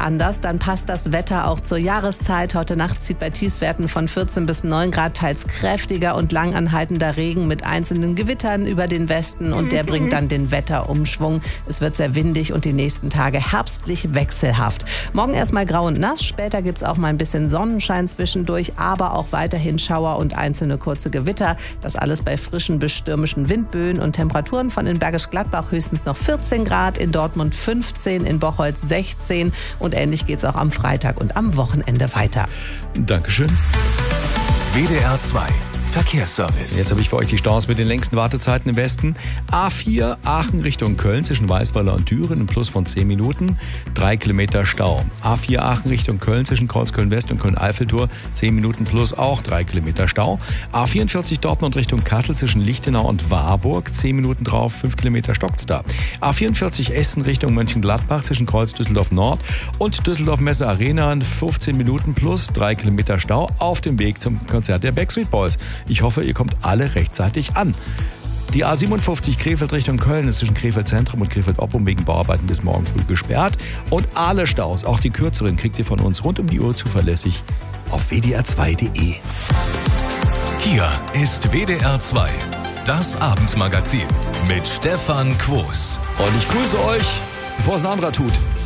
anders, dann passt das Wetter auch zur Jahreszeit. Heute Nacht zieht bei Tiefstwerten von 14 bis 9 Grad teils kräftiger und langanhaltender Regen mit einzelnen Gewittern über den Westen und der bringt dann den Wetterumschwung. Es wird sehr windig und die nächsten Tage herbstlich wechselhaft. Morgen erstmal grau und nass, später gibt es auch mal ein bisschen Sonnenschein zwischendurch, aber auch weiterhin Schauer und einzelne kurze Gewitter. Das alles bei frischen bis stürmischen Windböen und Temperaturen von in Bergisch Gladbach höchstens noch 14 Grad, in Dortmund 15, in Bocholt 16 und ähnlich geht es auch am Freitag und am Wochenende weiter. Dankeschön. WDR 2 Verkehrsservice. Jetzt habe ich für euch die Staus mit den längsten Wartezeiten im Westen. A4 Aachen Richtung Köln zwischen Weißweiler und Düren, ein Plus von 10 Minuten, 3 Kilometer Stau. A4 Aachen Richtung Köln zwischen Kreuzköln-West und Köln-Eiffeltor, 10 Minuten plus auch 3 Kilometer Stau. A44 Dortmund Richtung Kassel zwischen Lichtenau und Warburg, 10 Minuten drauf, 5 Kilometer stockt's da. A44 Essen Richtung Mönchengladbach zwischen Kreuz Düsseldorf Nord und Düsseldorf Messe Arena, 15 Minuten plus 3 Kilometer Stau auf dem Weg zum Konzert der Backstreet Boys. Ich hoffe, ihr kommt alle rechtzeitig an. Die A57 Krefeld Richtung Köln ist zwischen Krefeld Zentrum und Krefeld Oppum wegen Bauarbeiten bis morgen früh gesperrt. Und alle Staus, auch die kürzeren, kriegt ihr von uns rund um die Uhr zuverlässig auf wdr2.de. Hier ist WDR 2, das Abendmagazin mit Stefan Quos. Und ich grüße euch, bevor Sandra tut.